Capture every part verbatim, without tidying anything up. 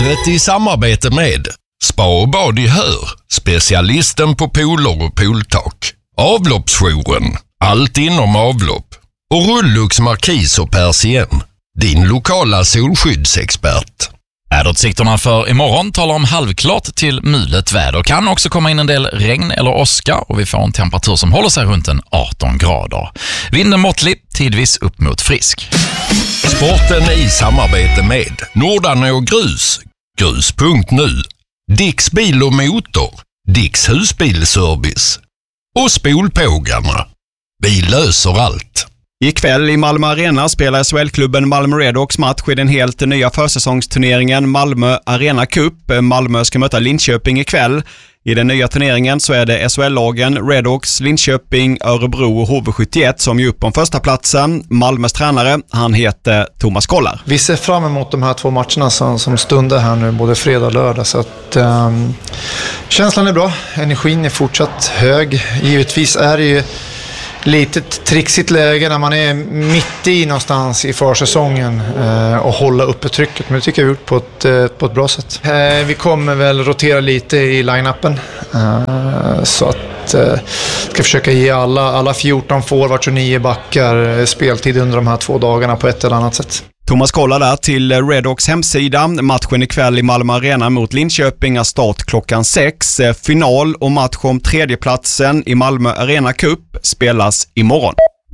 Vädret i samarbete med Spa och bad i Hör, specialisten på pooler och pooltak. Avloppsjouren, allt inom avlopp. Och Rullux Markis och Persien, din lokala solskyddsexpert. Väderutsikterna för imorgon talar om halvklart till mulet väder. Kan också komma in en del regn eller åska och vi får en temperatur som håller sig runt en arton grader. Vinden måttlig, tidvis upp mot frisk. Sporten i samarbete med Nordan och Grus, grus punkt nu, Dicks bil och motor, Dicks husbilservice och Spolpågarna. Vi löser allt. Ikväll i Malmö Arena spelar S H L-klubben Malmö Redhawks match i den helt nya försäsongsturneringen Malmö Arena Cup. Malmö ska möta Linköping ikväll. I den nya turneringen så är det S H L-lagen Redhawks, Linköping, Örebro och H V sjuttioett som är upp om första platsen. Malmös tränare, han heter Thomas Kollar. Vi ser fram emot de här två matcherna som, som stundar här nu, både fredag och lördag. Så att, um, känslan är bra, energin är fortsatt hög. Givetvis är det ju lite trixigt läge när man är mitt i någonstans i försäsongen eh, och hålla uppe trycket. Men det tycker jag vi har gjort på ett, eh, på ett bra sätt. Eh, vi kommer väl rotera lite i line-upen. Eh, så att eh, ska försöka ge alla, alla fjorton forwards och nio backar speltid under de här två dagarna på ett eller annat sätt. Thomas Kollar där till Redhawks hemsida. Matchen ikväll i Malmö Arena mot Linköping är start klockan sex. Final och match om tredjeplatsen i Malmö Arena Cup spelas imorgon.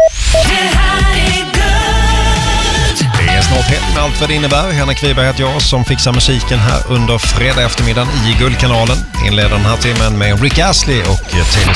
Det är snart helt med allt vad det innebär. Henrik Wiberg heter jag som fixar musiken här under fredag eftermiddagen i Guldkanalen. Inleder den här timmen med Rick Astley och Taylor